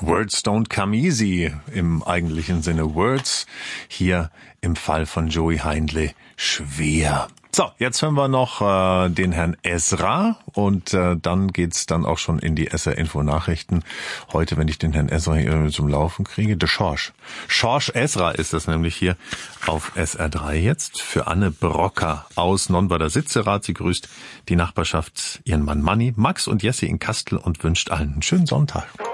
Words don't come easy im eigentlichen Sinne. Words hier im Fall von Joey Heindle schwer. So, jetzt hören wir noch den Herrn Ezra und dann geht's dann auch schon in die SR-Info-Nachrichten. Heute, wenn ich den Herrn Ezra hier zum Laufen kriege, der Schorsch. Schorsch Ezra ist das nämlich hier auf SR3 jetzt für Anne Brocker aus Nonnbader Sitzerath. Sie grüßt die Nachbarschaft, ihren Mann Manni, Max und Jessie in Kastel und wünscht allen einen schönen Sonntag.